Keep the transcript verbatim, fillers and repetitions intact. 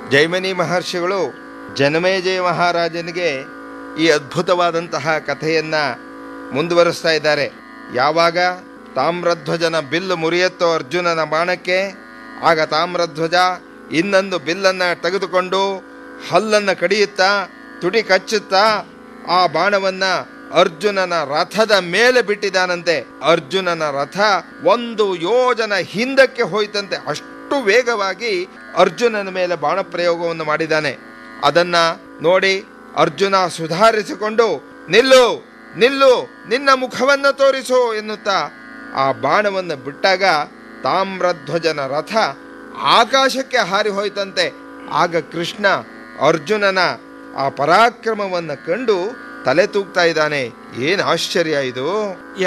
ಜೈಮಿನಿ ಮಹರ್ಷಿಗಳು ಜನಮೇಜಯ ಮಹಾರಾಜನಿಗೆ ಈ ಅದ್ಭುತವಾದಂತಹ ಕಥೆಯನ್ನು ಮುಂದುವರಿಸ್ತಾ ಇದ್ದಾರೆ. ಯಾವಾಗ ತಾಮ್ರಧ್ವಜನ ಬಿಲ್ಲು ಮುರಿಯತ್ತೋ ಅರ್ಜುನನ ಬಾಣಕ್ಕೆ, ಆಗ ತಾಮ್ರಧ್ವಜ ಇನ್ನೊಂದು ಬಿಲ್ಲನ್ನು ತೆಗೆದುಕೊಂಡು ಹಲ್ಲನ್ನು ಕಡಿಯುತ್ತಾ ತುಟಿ ಕಚ್ಚುತ್ತಾ ಆ ಬಾಣವನ್ನು ಅರ್ಜುನನ ರಥದ ಮೇಲೆ ಬಿಟ್ಟಿದ್ದಾನಂತೆ. ಅರ್ಜುನನ ರಥ ಒಂದು ಯೋಜನ ಹಿಂದಕ್ಕೆ ಹೋಯ್ತಂತೆ. ಅಷ್ಟು ವೇಗವಾಗಿ ಅರ್ಜುನನ ಮೇಲೆ ಬಾಣ ಪ್ರಯೋಗವನ್ನು ಮಾಡಿದ್ದಾನೆ. ಅದನ್ನ ನೋಡಿ ಅರ್ಜುನ ಸುಧಾರಿಸಿಕೊಂಡು, ನಿಲ್ಲು ನಿಲ್ಲು, ನಿನ್ನ ಮುಖವನ್ನು ತೋರಿಸು ಎನ್ನುತ್ತಾ ಆ ಬಾಣವನ್ನು ಬಿಟ್ಟಾಗ ತಾಮ್ರಧ್ವಜನ ರಥ ಆಕಾಶಕ್ಕೆ ಹಾರಿ ಹೋಯ್ತಂತೆ. ಆಗ ಕೃಷ್ಣ ಅರ್ಜುನನ ಆ ಪರಾಕ್ರಮವನ್ನು ಕಂಡು ತಲೆ ತೂಗ್ತಾ ಇದ್ದಾನೆ. ಏನು ಆಶ್ಚರ್ಯ ಇದು!